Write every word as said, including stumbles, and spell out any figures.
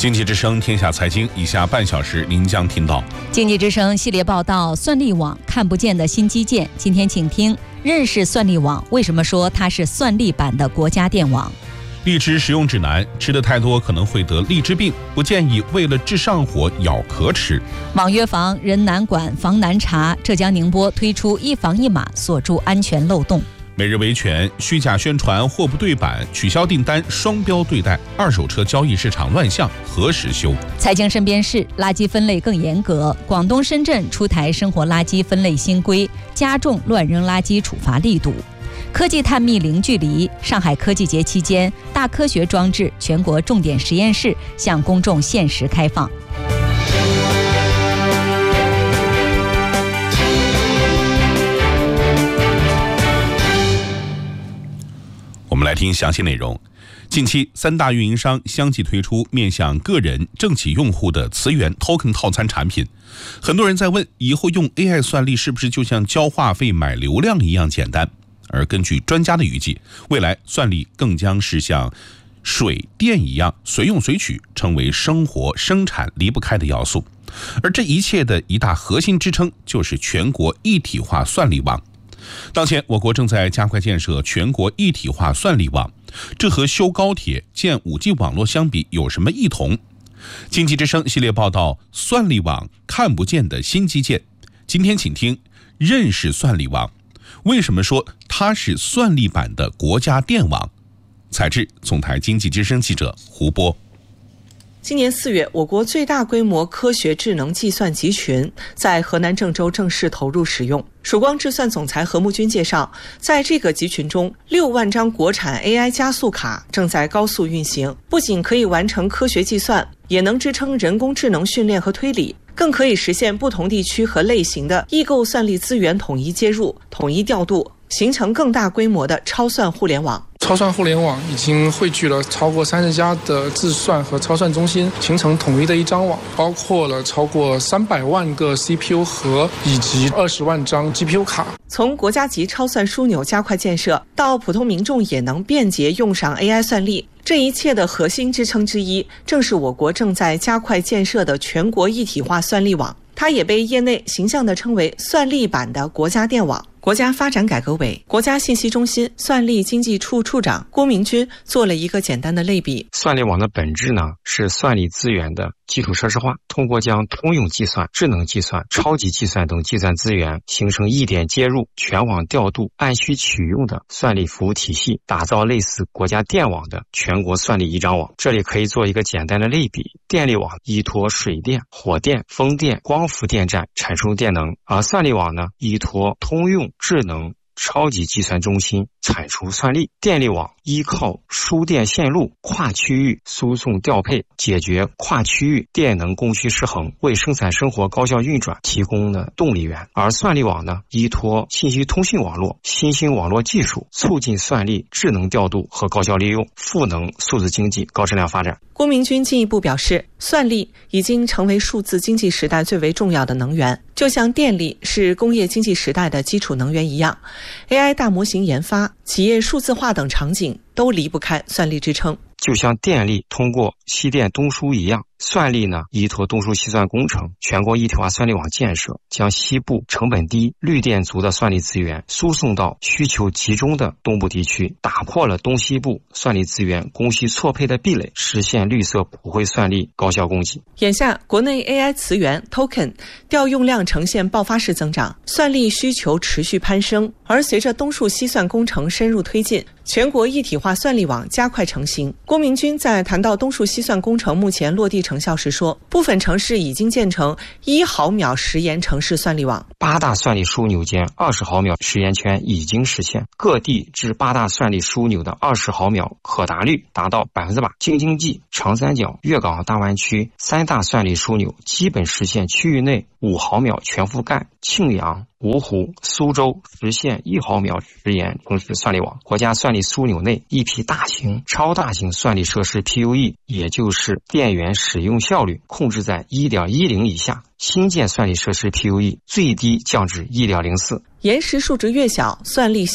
经济之声天下财经，以下半小时您将听到经济之声系列报道：算力网看不见的新基建。今天请听认识算力网，为什么说它是算力版的国家电网？ 荔枝食用指南，吃的太多可能会得荔枝病，不建议为了治上火咬壳吃。 网约房人难管防难查，浙江宁波推出一房一码锁住安全漏洞。 每日维权，虚假宣传货不对版，取消订单双标对待，二手车交易市场乱象何时休？ 财经身边事，垃圾分类更严格。广东深圳出台生活垃圾分类新规，加重乱扔垃圾处罚力度。科技探秘零距离，上海科技节期间，大科学装置全国重点实验室向公众限时开放。 我们来听详细内容。近期，三大运营商相继推出面向个人、政企用户的磁源 token 套餐产品。很多人在问，以后用 A I 算力是不是就像交话费买流量一样简单？而根据专家的预计，未来算力更将是像水电一样随用随取，成为生活生产离不开的要素。而这一切的一大核心支撑就是全国一体化算力网。当前，我国正在加快建设全国一体化算力网，这和修高铁、建 五 G 网络相比有什么异同？经济之声系列报道：算力网看不见的新基建。今天请听认识算力网，为什么说它是算力版的国家电网？采制总台经济之声记者胡波。 今年四月，我国最大规模科学智能计算集群在河南郑州正式投入使用。曙光智算总裁何木军介绍，在这个集群中，六万张国产 A I 加速卡正在高速运行，不仅可以完成科学计算，也能支撑人工智能训练和推理，更可以实现不同地区和类型的异构算力资源统一接入、统一调度，形成更大规模的超算互联网。 超算互联网已经汇聚了超过三十家的自算和超算中心，形成统一的一张网，包括了超过三百万个 C P U 核以及二十万张 G P U 卡。 从国家级超算枢纽加快建设，到普通民众也能便捷用上 A I 算力，这一切的核心支撑之一，正是我国正在加快建设的全国一体化算力网。它也被业内形象地称为算力版的国家电网。国家发展改革委国家信息中心算力经济处处长郭明军做了一个简单的类比。 算力网的本质呢，是算力资源的基础设施化，通过将通用计算、智能计算、超级计算等计算资源形成一点接入、全网调度、按需取用的算力服务体系，打造类似国家电网的全国算力一张网。这里可以做一个简单的类比，电力网依托水电、火电、风电、光伏电站产生电能，而算力网呢，依托通用、智能、超级计算中心产出算力。电力网依靠输电线路跨区域输送调配，解决跨区域电能供需失衡，为生产生活高效运转提供了动力源。而算力网呢，依托信息通信网络、新兴网络技术，促进算力智能调度和高效利用，赋能数字经济高质量发展。 郭明军进一步表示，算力已经成为数字经济时代最为重要的能源，就像电力是工业经济时代的基础能源一样， A I 大模型研发、企业数字化等场景都离不开算力支撑。 就像电力通过西电东输一样，算力呢依托东输西算工程，全国一体化算力网建设，将西部成本低、绿电足的算力资源输送到需求集中的东部地区，打破了东西部算力资源供需错配的壁垒，实现绿色普惠算力高效供给。 眼下，国内 A I 磁源 token 调用量呈现爆发式增长，算力需求持续攀升。而随着东数西算工程深入推进，全国一体化算力网加快成型。郭明军在谈到东数西算工程目前落地成效时说，部分城市已经建成一毫秒时延城市算力网， 八大算力枢纽间二十毫秒时延圈已经实现，各地至八大算力枢纽的二十毫秒可达率达到百分之百。京津冀、长三角、粤港澳大湾区三大算力枢纽基本实现区域内五毫秒全覆盖，庆阳、芜湖、苏州实现一毫秒时延城市算力网。国家算力枢纽内一批大型、超大型算力设施 P U E， 也就是电源使用效率控制在 一点一零 以下，新建算力设施 P U E 最低降至 一点零四。 延时数值越小，算力